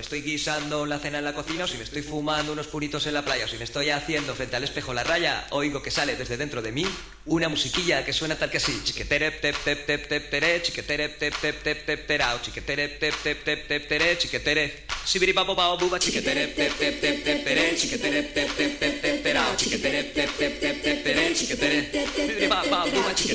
estoy guisando la cena en la cocina, o si me estoy fumando unos puritos en la playa, o si me estoy haciendo frente al espejo la raya, oigo que sale desde dentro de mí una musiquilla que suena tal que así: chiquetere tep tep tep tep tere, chiquetere tep tep tep tep terao, chiquetere tep tep tep tep tere, chiquetere sibiri babo bao buba, chiquetere tep tep tep tep tere, chiquetere tep tep tep tep terao, chiquetere tep